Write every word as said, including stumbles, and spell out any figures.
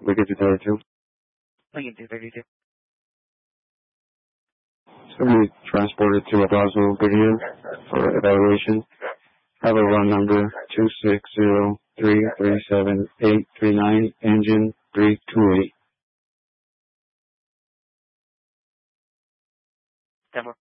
We get to thirty-two. Lincoln two thirty-two. So we transported to Abrazo, Goodyear for evaluation. Have a run number two six zero three three seven eight three nine, engine three two eight. ten more.